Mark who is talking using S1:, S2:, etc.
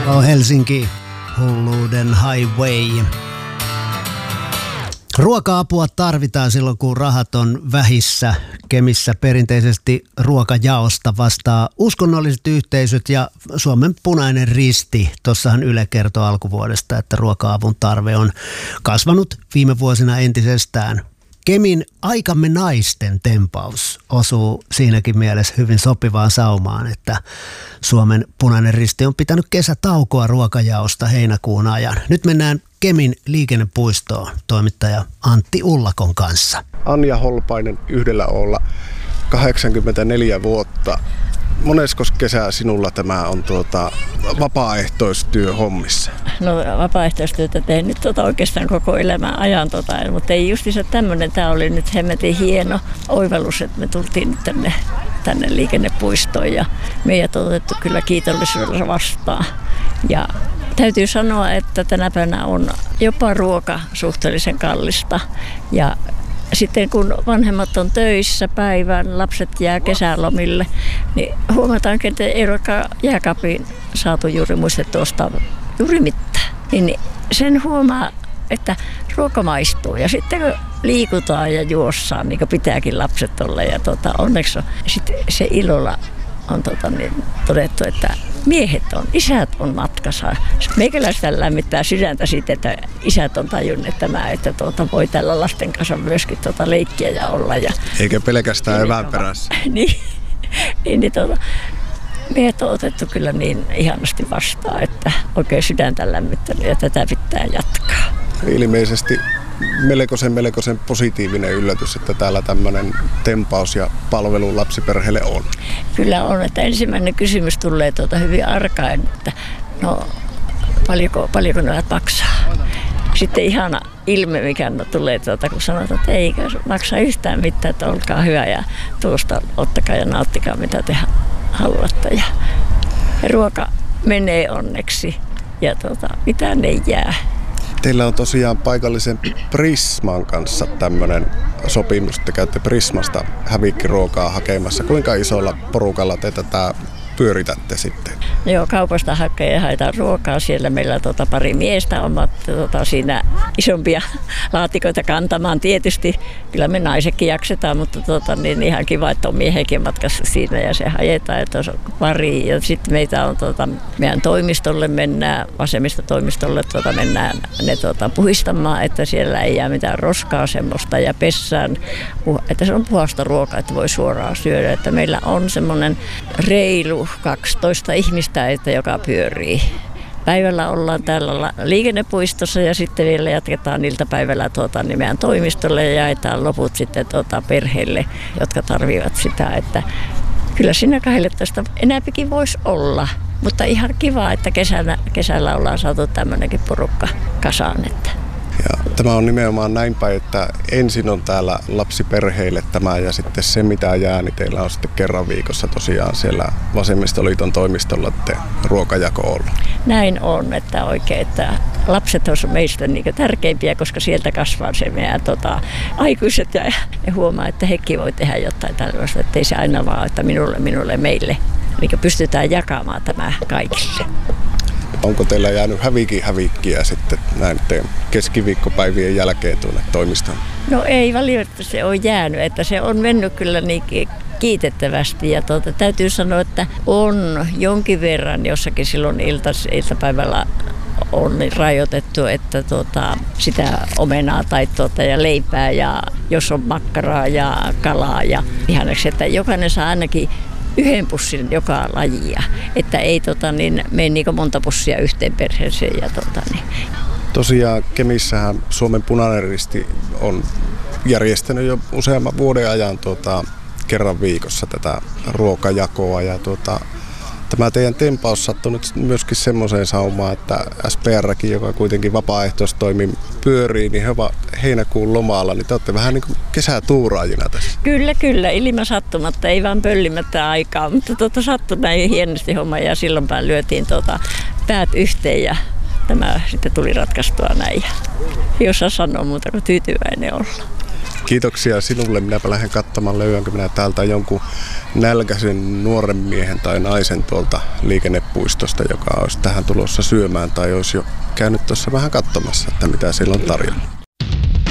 S1: Helsinki, hulluuden highway. Ruoka-apua tarvitaan silloin, kun rahat on vähissä. Kemissä perinteisesti ruokajaosta vastaa uskonnolliset yhteisöt ja Suomen Punainen Risti. Tuossahan Yle kertoi alkuvuodesta, että ruoka-avun tarve on kasvanut viime vuosina entisestään. Kemin Aikamme naisten tempaus osuu siinäkin mielessä hyvin sopivaan saumaan, että Suomen Punainen Risti on pitänyt kesätaukoa ruokajaosta heinäkuun ajan. Nyt mennään Kemin liikennepuistoon toimittaja Antti Ullakon kanssa.
S2: Anja Holpainen yhdellä olla 84 vuotta. Moneskos kesä sinulla tämä on vapaaehtoistyö hommissa?
S3: No vapaaehtoistyötä tein nyt oikeastaan koko elämän ajan, mutta ei justiinsa tämmöinen. Tämä oli nyt hemmetin hieno oivallus, että me tultiin nyt tänne liikennepuistoon ja meidät on otettu kyllä kiitollisuudella vastaan. Ja täytyy sanoa, että tänä päivänä on jopa ruoka suhteellisen kallista ja sitten kun vanhemmat on töissä päivän, lapset jää kesälomille, niin huomataankin, että ei ruokaa jääkaappiin saatu juuri muistettua ostaa juuri mitään. Niin sen huomaa, että ruoka maistuu ja sitten kun liikutaan ja juossaan, niin kuin pitääkin lapset olla ja onneksi on, sitten se ilolla on todettu, että miehet on, isät on matkassa. Meikäläistä lämmittää sydäntä siitä, että isät on tajunnut tämä, että voi tällä lasten kanssa myöskin leikkiä ja olla.
S2: Eikä pelkästään evään perässä.
S3: niin, miehet on otettu kyllä niin ihanasti vastaan, että oikein sydäntä lämmittänyt ja tätä pitää jatkaa.
S2: Ilmeisesti melkoisen positiivinen yllätys, että täällä tämmöinen tempaus ja palvelu lapsiperheelle on.
S3: Kyllä on, että ensimmäinen kysymys tulee hyvin arkaen, että no paljonko ne maksaa. Sitten ihana ilme, mikä tulee, kun sanotaan, että ei maksa yhtään mitään, että olkaa hyvä ja tuosta ottakaa ja nauttikaa mitä te haluatte. Ja ruoka menee onneksi ja mitään ei jää.
S2: Teillä on tosiaan paikallisen Prisman kanssa tämmöinen sopimus, että käytte Prismasta hävikkiruokaa hakemassa. Kuinka isolla porukalla te tätä pyöritätte sitten?
S3: Joo, kaupasta haetaan ruokaa. Siellä meillä pari miestä ovat siinä isompia laatikoita kantamaan. Tietysti kyllä me naisetkin jaksetaan, mutta niin ihan kiva, että on miehenkin matkassa siinä ja se hajetaan, että on pari. Ja sitten meitä on meidän toimistolle mennään, vasemmistotoimistolle mennään ne puhistamaan, että siellä ei jää mitään roskaa semmoista ja pessään, että se on puhasta ruokaa, että voi suoraan syödä. Että meillä on semmoinen reilu 12 ihmistä, joka pyörii. Päivällä ollaan täällä liikennepuistossa ja sitten vielä jatketaan iltapäivällä meidän toimistolle ja jaetaan loput sitten perheille, jotka tarvitsevat sitä. Että kyllä siinä 12 enääpikin voisi olla, mutta ihan kiva, että kesällä ollaan saatu tämmöinenkin porukka kasaan.
S2: Ja tämä on nimenomaan näin päin, että ensin on täällä lapsiperheille tämä ja sitten se mitä jää, niin teillä on sitten kerran viikossa tosiaan siellä Vasemmistoliiton toimistolla ruokajako ollut.
S3: Näin on, että oikein, että lapset on meistä tärkeimpiä, koska sieltä kasvaa se meidän aikuiset ja ne huomaa, että hekin voi tehdä jotain tällaista, ettei se aina vaan, että minulle, meille. Eli pystytään jakamaan tämä kaikille.
S2: Onko teillä jäänyt hävikkiä sitten näin keskiviikkopäivien jälkeen tuonne toimistoon?
S3: No ei valitettavasti se ole jäänyt, että se on mennyt kyllä niin kiitettävästi ja täytyy sanoa, että on jonkin verran jossakin silloin iltapäivällä on rajoitettu, että sitä omenaa tai ja leipää ja jos on makkaraa ja kalaa ja ihaneksi, että jokainen saa ainakin yhden pussin joka lajia, että ei mene niin monta pussia yhteen perheeseen. Ja,
S2: Tosiaan Kemissähän Suomen Punainen Risti on järjestänyt jo useamman vuoden ajan kerran viikossa tätä ruokajakoa ja tämä teidän tempaus sattui nyt myöskin semmoiseen saumaan, että SPR:kin, joka kuitenkin vapaaehtoistoimin pyörii, niin he ovat heinäkuun lomalla, niin te olette vähän niin kuin kesätuuraajina tässä.
S3: Kyllä, ilman sattumatta, ei vaan pöllimättä aikaa, mutta sattui näin hienosti homma ja silloinpäin lyötiin päät yhteen ja tämä sitten tuli ratkaistua näin. Ei osaa sanoa muuta kuin tyytyväinen olla.
S2: Kiitoksia sinulle. Minäpä lähden katsomaan, löydänkö minä täältä jonkun nälkäisen nuoren miehen tai naisen tuolta liikennepuistosta, joka olisi tähän tulossa syömään tai olisi jo käynyt tuossa vähän katsomassa, että mitä siellä on tarjolla.